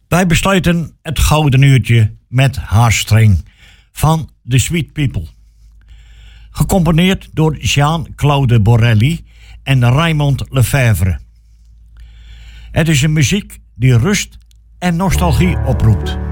Wij besluiten het gouden uurtje met Haarstring van The Sweet People. Gecomponeerd door Jean-Claude Borelli en Raymond Lefèvre. Het is een muziek die rust en nostalgie oproept.